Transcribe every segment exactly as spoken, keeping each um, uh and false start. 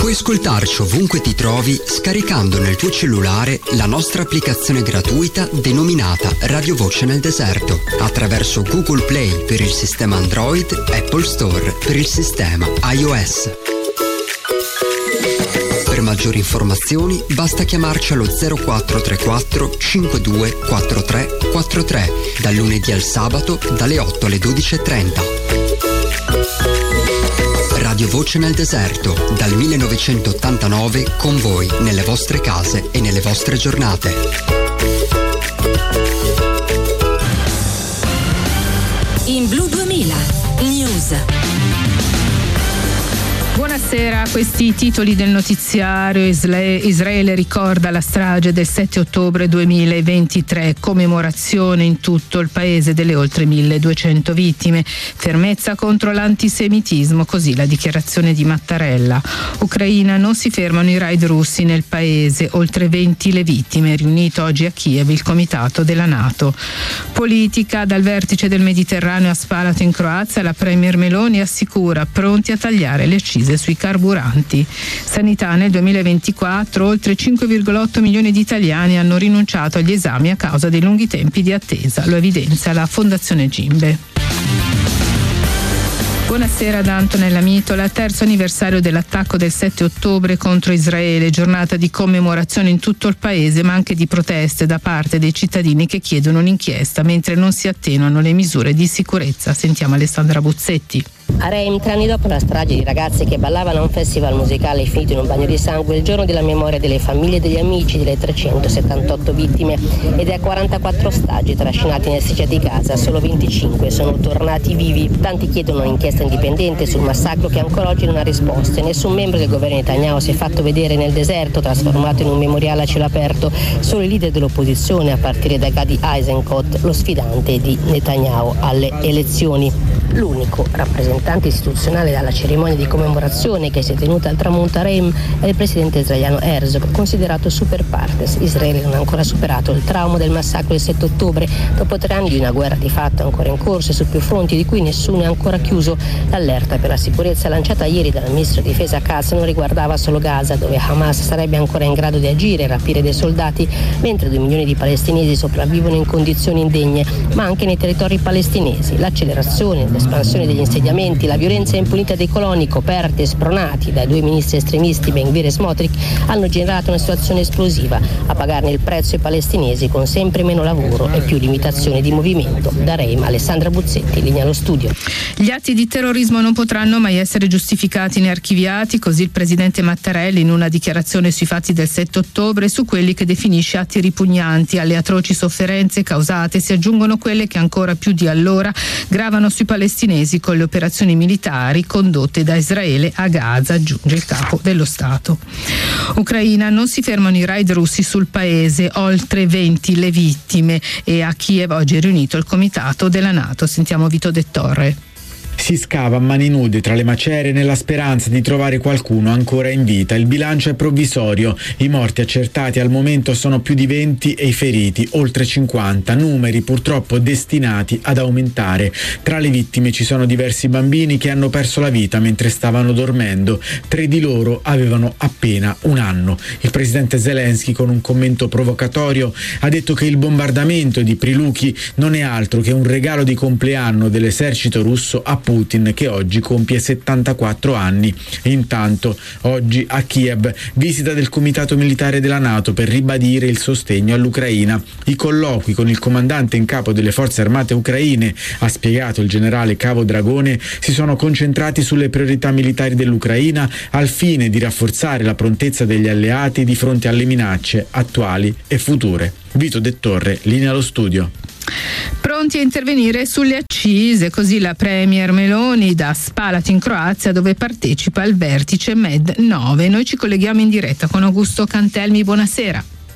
Puoi ascoltarci ovunque ti trovi scaricando nel tuo cellulare la nostra applicazione gratuita denominata Radio Voce nel Deserto attraverso Google Play per il sistema Android, Apple Store per il sistema iOS. Per maggiori informazioni basta chiamarci allo zero quattro tre quattro cinque due quattro tre quattro tre dal lunedì al sabato dalle otto alle dodici e trenta. Radio Voce nel Deserto, dal millenovecentottantanove con voi nelle vostre case e nelle vostre giornate. In Blu duemila News. Buonasera, questi titoli del notiziario. Israele ricorda la strage del sette ottobre duemilaventitré, commemorazione in tutto il paese delle oltre milleduecento vittime, fermezza contro l'antisemitismo, così la dichiarazione di Mattarella. Ucraina, non si fermano i raid russi nel paese, oltre venti le vittime, riunito oggi a Kiev il comitato della NATO. Politica, dal vertice del Mediterraneo a Spalato in Croazia, la premier Meloni assicura pronti a tagliare le accise sui carburanti. Sanità, nel duemilaventiquattro oltre cinque virgola otto milioni di italiani hanno rinunciato agli esami a causa dei lunghi tempi di attesa, lo evidenzia la Fondazione Gimbe. Buonasera da Antonella Mitola. Terzo anniversario dell'attacco del sette ottobre contro Israele, giornata di commemorazione in tutto il paese ma anche di proteste da parte dei cittadini che chiedono un'inchiesta mentre non si attenuano le misure di sicurezza. Sentiamo Alessandra Buzzetti. A Reim, tre anni dopo la strage di ragazze che ballavano a un festival musicale finito in un bagno di sangue, il giorno della memoria delle famiglie e degli amici delle trecentosettantotto vittime, ed è quarantaquattro ostaggi trascinati nel S I C di Gaza, solo venticinque sono tornati vivi. Tanti chiedono un'inchiesta indipendente sul massacro che ancora oggi non ha risposte. Nessun membro del governo Netanyahu si è fatto vedere nel deserto trasformato in un memoriale a cielo aperto. Solo i leader dell'opposizione, a partire da Gadi Eisenkot, lo sfidante di Netanyahu alle elezioni. L'unico rappresentante istituzionale alla cerimonia di commemorazione che si è tenuta al tramonto a Reim è il presidente israeliano Herzog, considerato super partes. Israele non ha ancora superato il trauma del massacro del sette ottobre, dopo tre anni di una guerra di fatto ancora in corso e su più fronti di cui nessuno è ancora chiuso. L'allerta per la sicurezza lanciata ieri dal ministro di difesa Katz non riguardava solo Gaza, dove Hamas sarebbe ancora in grado di agire e rapire dei soldati, mentre due milioni di palestinesi sopravvivono in condizioni indegne, ma anche nei territori palestinesi. L'accelerazione, l'espansione degli insediamenti, la violenza impunita dei coloni coperti e spronati dai due ministri estremisti Ben Gvir e Smotrich hanno generato una situazione esplosiva. A pagarne il prezzo i palestinesi, con sempre meno lavoro e più limitazioni di movimento. Da Reim, Alessandra Buzzetti, linea allo studio. Gli atti di terrorismo non potranno mai essere giustificati né archiviati, così il presidente Mattarella in una dichiarazione sui fatti del sette ottobre, su quelli che definisce atti ripugnanti. Alle atroci sofferenze causate si aggiungono quelle che ancora più di allora gravano sui palestinesi con le operazioni militari condotte da Israele a Gaza, aggiunge il capo dello Stato. Ucraina, non si fermano i raid russi sul paese, oltre venti le vittime, e a Kiev oggi è riunito il comitato della NATO. Sentiamo Vito De Torre. Si scava a mani nude tra le macerie nella speranza di trovare qualcuno ancora in vita. Il bilancio è provvisorio. I morti accertati al momento sono più di venti e i feriti oltre cinquanta, numeri purtroppo destinati ad aumentare. Tra le vittime ci sono diversi bambini che hanno perso la vita mentre stavano dormendo. Tre di loro avevano appena un anno. Il presidente Zelensky, con un commento provocatorio, ha detto che il bombardamento di Prilukhi non è altro che un regalo di compleanno dell'esercito russo a Putin, che oggi compie settantaquattro anni. Intanto oggi a Kiev visita del comitato militare della NATO per ribadire il sostegno all'Ucraina. I colloqui con il comandante in capo delle forze armate ucraine, ha spiegato il generale Cavo Dragone, si sono concentrati sulle priorità militari dell'Ucraina al fine di rafforzare la prontezza degli alleati di fronte alle minacce attuali e future. Vito De Torre, linea allo studio. Pronti a intervenire sulle accise, così la premier Meloni da Spalato in Croazia, dove partecipa al vertice Med nove. Noi ci colleghiamo in diretta con Augusto Cantelmi, buonasera.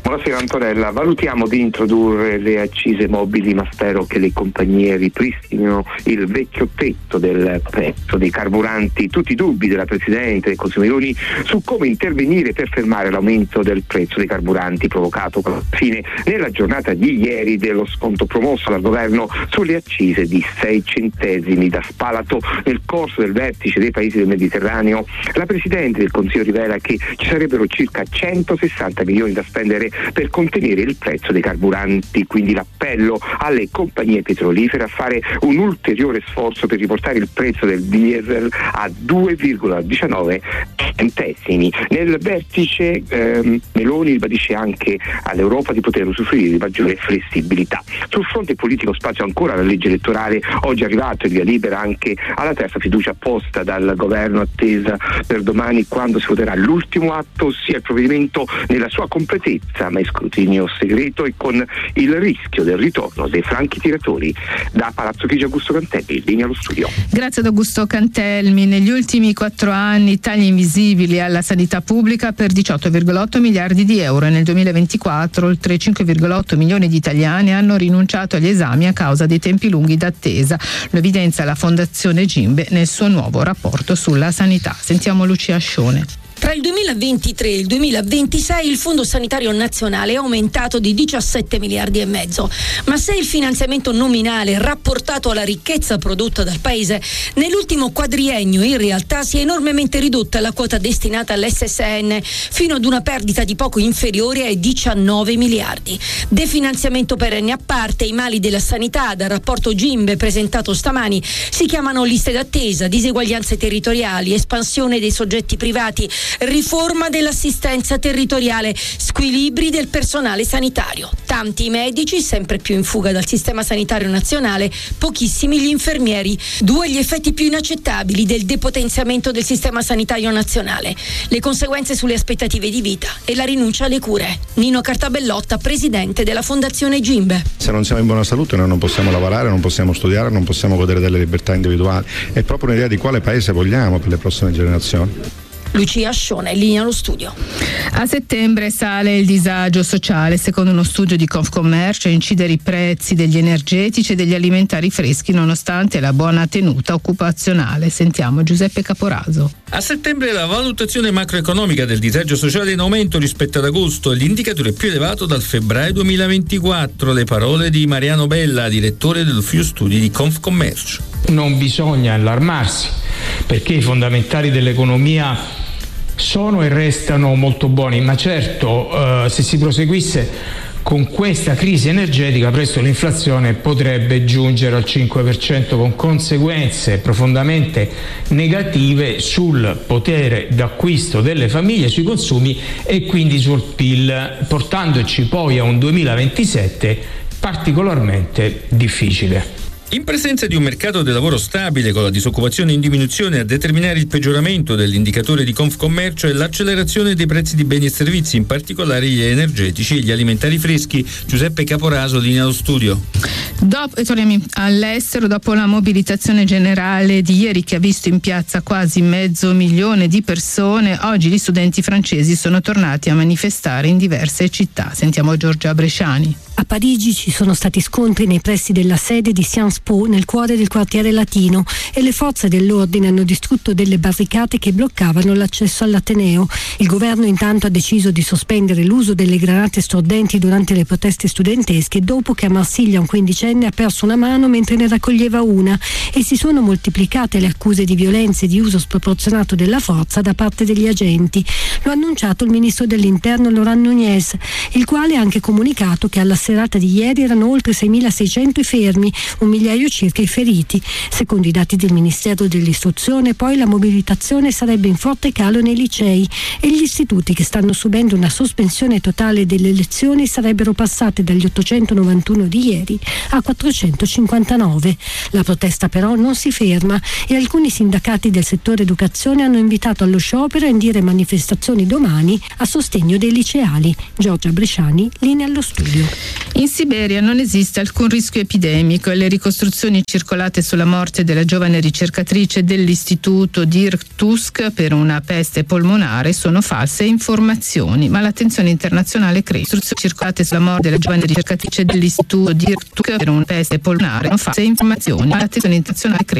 Buonasera Antonella, valutiamo di introdurre le accise mobili, ma spero che le compagnie ripristinino il vecchio tetto del prezzo dei carburanti. Tutti i dubbi della Presidente del Consiglio Meloni su come intervenire per fermare l'aumento del prezzo dei carburanti provocato alla fine nella giornata di ieri dello sconto promosso dal governo sulle accise di sei centesimi da Spalato. Nel corso del vertice dei paesi del Mediterraneo la Presidente del Consiglio rivela che ci sarebbero circa centosessanta milioni da spendere per contenere il prezzo dei carburanti, quindi l'appello alle compagnie petrolifere a fare un ulteriore sforzo per riportare il prezzo del diesel a due virgola diciannove centesimi. Nel vertice ehm, Meloni ribadisce anche all'Europa di poter usufruire di maggiore flessibilità. Sul fronte politico spazio ancora la legge elettorale, oggi è arrivato il via libera anche alla terza fiducia posta dal governo, attesa per domani quando si voterà l'ultimo atto, ossia il provvedimento nella sua completezza ma in scrutinio segreto e con il rischio del ritorno dei franchi tiratori. Da Palazzo Chigi Augusto Cantelli, linea allo studio. Grazie ad Augusto Cantelmi. Negli ultimi quattro anni tagli invisibili alla sanità pubblica per diciotto virgola otto miliardi di euro e nel duemilaventiquattro oltre cinque virgola otto milioni di italiani hanno rinunciato agli esami a causa dei tempi lunghi d'attesa. Lo evidenzia la Fondazione Gimbe nel suo nuovo rapporto sulla sanità. Sentiamo Lucia Ascione. Tra il duemilaventitré e il duemilaventisei il Fondo Sanitario Nazionale è aumentato di diciassette miliardi e mezzo, ma se il finanziamento nominale rapportato alla ricchezza prodotta dal Paese, nell'ultimo quadriennio in realtà si è enormemente ridotta la quota destinata all'esse esse enne fino ad una perdita di poco inferiore ai diciannove miliardi. Definanziamento perenne a parte, i mali della sanità dal rapporto Gimbe presentato stamani si chiamano liste d'attesa, diseguaglianze territoriali, espansione dei soggetti privati, riforma dell'assistenza territoriale, squilibri del personale sanitario. Tanti i medici, sempre più in fuga dal sistema sanitario nazionale, pochissimi gli infermieri. Due gli effetti più inaccettabili del depotenziamento del sistema sanitario nazionale: le conseguenze sulle aspettative di vita e la rinuncia alle cure. Nino Cartabellotta, presidente della Fondazione Gimbe. Se non siamo in buona salute noi non possiamo lavorare, non possiamo studiare, non possiamo godere delle libertà individuali. È proprio un'idea di quale paese vogliamo per le prossime generazioni. Lucia Ascione, linea allo studio. A settembre sale il disagio sociale. Secondo uno studio di Confcommercio, a incidere i prezzi degli energetici e degli alimentari freschi nonostante la buona tenuta occupazionale. Sentiamo Giuseppe Caporaso. A settembre la valutazione macroeconomica del disagio sociale è in aumento rispetto ad agosto, l'indicatore più elevato dal febbraio duemilaventiquattro. Le parole di Mariano Bella, direttore dell'ufficio studi di Confcommercio. Non bisogna allarmarsi, perché i fondamentali dell'economia sono e restano molto buoni, ma certo eh, se si proseguisse con questa crisi energetica presto l'inflazione potrebbe giungere al cinque per cento con conseguenze profondamente negative sul potere d'acquisto delle famiglie, sui consumi e quindi sul P I L, portandoci poi a un duemilaventisette particolarmente difficile. In presenza di un mercato del lavoro stabile con la disoccupazione in diminuzione, a determinare il peggioramento dell'indicatore di Confcommercio è l'accelerazione dei prezzi di beni e servizi, in particolare gli energetici e gli alimentari freschi. Giuseppe Caporaso, linea allo studio. Dopo, torniamo all'estero. Dopo la mobilitazione generale di ieri che ha visto in piazza quasi mezzo milione di persone, oggi gli studenti francesi sono tornati a manifestare in diverse città. Sentiamo Giorgia Bresciani. A Parigi ci sono stati scontri nei pressi della sede di Sciences Po, nel cuore del quartiere latino, e le forze dell'ordine hanno distrutto delle barricate che bloccavano l'accesso all'Ateneo. Il governo intanto ha deciso di sospendere l'uso delle granate stordenti durante le proteste studentesche dopo che a Marsiglia un quindicenne ha perso una mano mentre ne raccoglieva una, e si sono moltiplicate le accuse di violenze e di uso sproporzionato della forza da parte degli agenti. Lo ha annunciato il ministro dell'Interno Laurent Nunez, il quale ha anche comunicato che alla serata di ieri erano oltre seimilaseicento i fermi, un migliaio circa i feriti. Secondo i dati del Ministero dell'Istruzione, poi la mobilitazione sarebbe in forte calo nei licei e gli istituti, che stanno subendo una sospensione totale delle lezioni, sarebbero passate dagli ottocentonovantuno di ieri a quattrocentocinquantanove. La protesta però non si ferma e alcuni sindacati del settore educazione hanno invitato allo sciopero e a indire manifestazioni domani a sostegno dei liceali. Giorgia Bresciani, linea allo studio. In Siberia non esiste alcun rischio epidemico e le ricostruzioni circolate sulla morte della giovane ricercatrice dell'istituto di Irkutsk per una peste polmonare sono false informazioni, ma l'attenzione internazionale cresce. Ricostruzioni circolate sulla morte della giovane ricercatrice dell'istituto di Irkutsk per una peste polmonare sono false informazioni, ma l'attenzione internazionale cresce.